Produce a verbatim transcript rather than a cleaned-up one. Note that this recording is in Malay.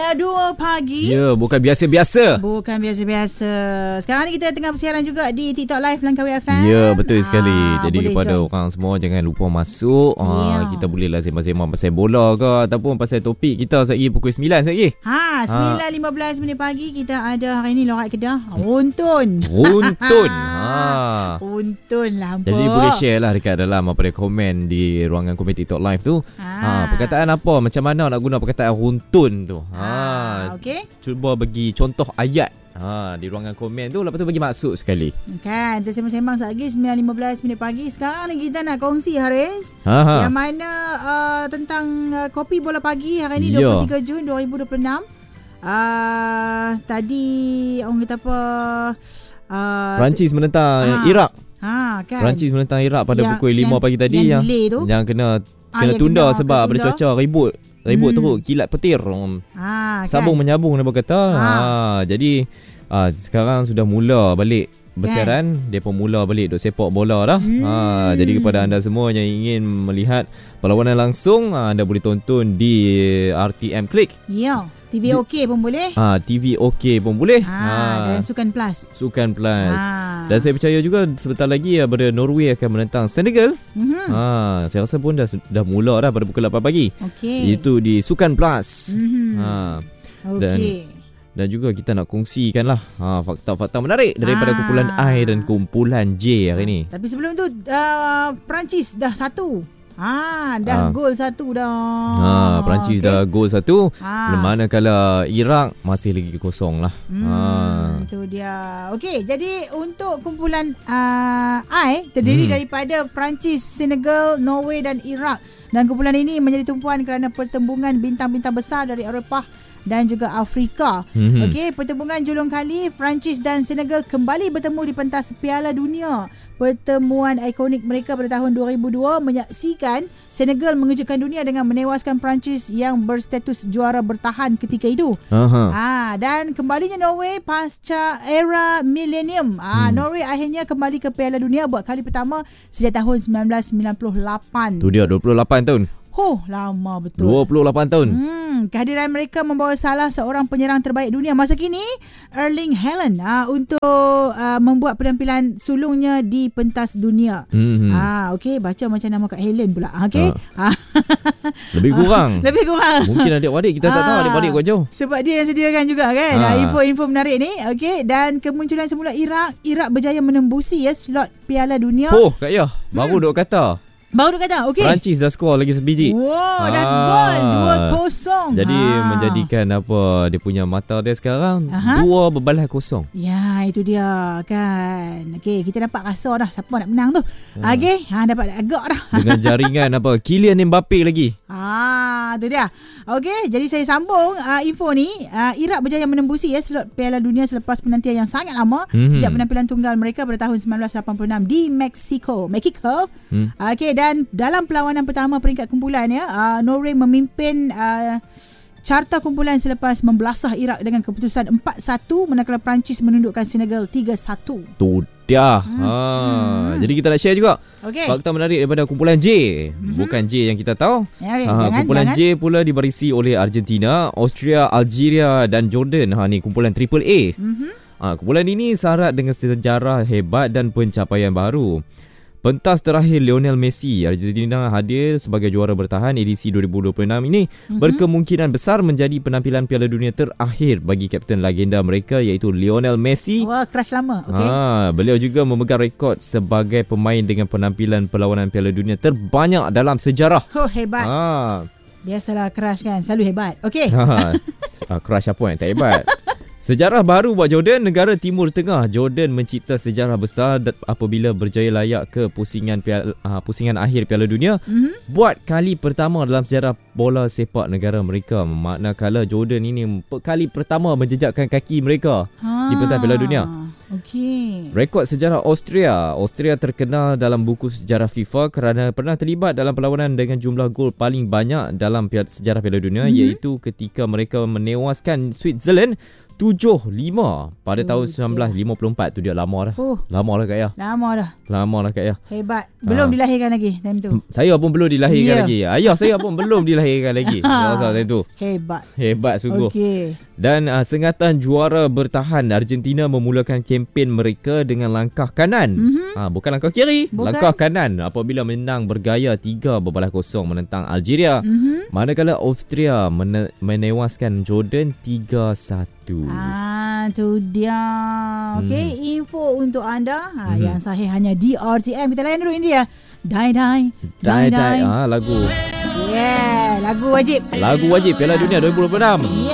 dua pagi. Ya, bukan biasa-biasa. Bukan biasa-biasa. Sekarang ni kita tengah bersiaran juga di TikTok Live Langkawi F M. Ya, betul sekali. Ah, Jadi kepada join. orang semua jangan lupa masuk. Ya. Ah, kita bolehlah sembang-sembang pasal bola ke ataupun pasal topik kita sekejap pukul sembilan sekejap. Ha, sembilan lima belas minit pagi kita ada hari ni Lorat Kedah. Runtun. Runtun. ha. Runtun lah. Jadi boleh share lah dekat dalam apa dia komen di ruangan komen TikTok Live tu. Ha. Ha, perkataan apa, macam mana nak guna perkataan runtun tu. Ha. Ha, okey. Cuba bagi contoh ayat. Ha, di ruangan komen tu, lepas tu bagi maksud sekali. Kan, kita sembang-sembang sekejap lagi sembilan lima belas minit pagi. Sekarang ni kita nak kongsi Haris. Ha, ha. Yang mana uh, tentang uh, kopi bola pagi hari ni Ya. dua puluh tiga Jun dua ribu dua puluh enam. Uh, tadi orang kata apa? Uh, Perancis menentang ha. Iraq. Ha, kan. Perancis menentang Iraq pada Yang- pukul lima yang- pagi tadi yang yang delay tu. yang kena Ah, kena yang tunda kena- sebab kena ada tunda. cuaca ribut. Ribut Hmm. teruk, kilat petir. Um, Ha, Sambung kan? menyambung dia berkata. Ha. Ha. jadi ha, sekarang sudah mula balik bersiaran, Kan? depa mula balik duk sepak bola dah. Hmm. Ha, jadi kepada anda semua yang ingin melihat perlawanan langsung, ha, anda boleh tonton di R T M Click. Ya, T V OK pun boleh. Ha, T V OK pun boleh. Ha, dan Sukan Plus. Sukan Plus. Ha. Dan saya percaya juga sebentar lagi daripada Norway akan menentang Senegal. Mhm. Ha, saya rasa pun dah dah mula dah pada pukul lapan pagi. Okey. Itu di Sukan Plus. Mhm. Ha, Okey. dan juga kita nak kongsikan lah ha, fakta-fakta menarik daripada Ah. kumpulan I dan kumpulan J hari ni. Tapi sebelum tu uh, Perancis dah satu. Ha, dah Ah. gol satu dah. Ha, Perancis Okey. dah gol satu. Ha. Manakala Iraq masih lagi kosong lah. Hmm, Ha. Itu dia. Okey, jadi untuk kumpulan uh, I terdiri Hmm. daripada Perancis, Senegal, Norway dan Iraq. Dan kumpulan ini menjadi tumpuan kerana pertembungan bintang-bintang besar dari Eropah dan juga Afrika. Mhm. Okey, pertembungan julung kali Perancis dan Senegal kembali bertemu di pentas Piala Dunia. Pertemuan ikonik mereka pada tahun dua ribu dua menyaksikan Senegal mengejutkan dunia dengan menewaskan Perancis yang berstatus juara bertahan ketika itu. Aha. Ah, dan kembalinya Norway pasca era milenium. Ah, Hmm. Norway akhirnya kembali ke Piala Dunia buat kali pertama sejak tahun sembilan belas sembilan puluh lapan. Tu dia dua puluh lapan tahun. Huh, lama betul. dua puluh lapan tahun. Hmm, kehadiran mereka membawa salah seorang penyerang terbaik dunia masa kini, Erling Haaland, ah, untuk ah, membuat penampilan sulungnya di pentas dunia. Mhm. Ah, okey, baca macam nama Kak Helen pula. Okey. Ah. Lebih kurang. Lebih kurang. Mungkin adik-adik kita tak tahu Ah. adik-adik kau jauh. Sebab dia yang sediakan juga kan Ha. ha. info-info menarik ni. Okey, dan kemunculan semula Iraq, Iraq berjaya menembusi ya slot Piala Dunia. Oh, Kak Yah, baru duk kata. Baru dia kata, okey. Perancis dah skor lagi sebiji. Wow, dah Ah. gol dua kosong. Jadi Ha. menjadikan apa dia punya mata dia sekarang Aha. dua berbalas kosong. Ya, itu dia kan. Okey, kita dapat rasa dah siapa nak menang tu. Ha. Okey, ha dapat agak dah. Dengan jaringan apa Kylian Mbappe lagi. Ah, tu dia. Okey, jadi saya sambung uh, info ni. Uh, Iraq berjaya menembusi ya slot Piala Dunia selepas penantian yang sangat lama Mhm. sejak penampilan tunggal mereka pada tahun sembilan belas lapan puluh enam di Mexico. Mexico. Hmm. Okey, dan dalam perlawanan pertama peringkat kumpulan ya, uh, Norway memimpin uh, carta kumpulan selepas membelasah Iraq dengan keputusan empat satu manakala Perancis menundukkan Senegal tiga satu. Tu dia. Hmm. Ha. Hmm. Jadi kita nak share juga Okey. fakta menarik daripada kumpulan J. Bukan J yang kita tahu. Ya, okay. Ha, jangan, kumpulan jangan. J pula dibarisi oleh Argentina, Austria, Algeria dan Jordan. Ha ni kumpulan Triple A. Mhm. Ha, kumpulan ini syarat dengan sejarah hebat dan pencapaian baru. Pentas terakhir Lionel Messi, Argentina hadir sebagai juara bertahan edisi dua ribu dua puluh enam ini Mhm. berkemungkinan besar menjadi penampilan Piala Dunia terakhir bagi kapten legenda mereka iaitu Lionel Messi. Wah, crush lama. Okey. Ha, beliau juga memegang rekod sebagai pemain dengan penampilan perlawanan Piala Dunia terbanyak dalam sejarah. Oh, hebat. Ha. Biasalah crush kan, selalu hebat. Okey. Ha. Ah, crush apa yang tak hebat? Sejarah baru buat Jordan, negara Timur Tengah. Jordan mencipta sejarah besar apabila berjaya layak ke pusingan piala, uh, pusingan akhir Piala Dunia. Mhm. Buat kali pertama dalam sejarah bola sepak negara mereka. Manakala Jordan ini kali pertama menjejakkan kaki mereka di pentas Piala Dunia. Okey. Rekod sejarah Austria. Austria terkenal dalam buku sejarah FIFA kerana pernah terlibat dalam perlawanan dengan jumlah gol paling banyak dalam sejarah Piala Dunia, mm-hmm. iaitu ketika mereka menewaskan Switzerland tujuh lima pada tahun Tu sembilan belas lima puluh empat. Tu dia lama dah. Oh, Lama lah Kak Ya. lama dah. Lama lah Kak Ya. Hebat. Belum Ah. dilahirkan lagi time tu. Saya pun belum dilahirkan Ya. lagi. Ayah saya pun belum dilahirkan lagi. Masa time tu. Hebat. Hebat sungguh. Okey. Dan uh, sengatan juara bertahan, Argentina memulakan kempen mereka dengan langkah kanan. Mhm. Ha, bukan langkah kiri, Bukan. langkah kanan apabila menang bergaya tiga berbalas kosong menentang Algeria. Mhm. Manakala Austria mene- menewaskan Jordan tiga satu. Ah, tu dia. Okey, Hmm. info untuk anda. Ha, Mhm. yang sahih hanya D R T M. Kita layan dulu India. Die die. Die die. Ah, lagu Yeah, lagu wajib. lagu wajib Piala Dunia dua ribu dua puluh enam.